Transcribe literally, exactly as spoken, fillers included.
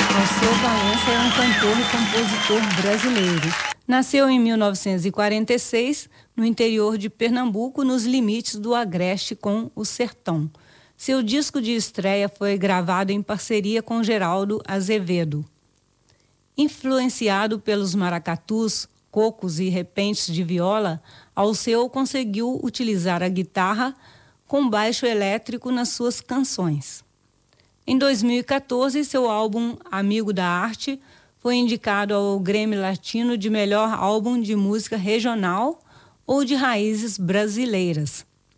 Alceu Valença é um cantor e compositor brasileiro. Nasceu em mil novecentos e quarenta e seis, no interior de Pernambuco, nos limites do Agreste com o Sertão. Seu disco de estreia foi gravado em parceria com Geraldo Azevedo. Influenciado pelos maracatus, cocos e repentes de viola, Alceu conseguiu utilizar a guitarra com baixo elétrico nas suas canções. Em dois mil e quatorze, seu álbum Amigo da Arte foi indicado ao Grammy Latino de melhor álbum de música regional ou de raízes brasileiras.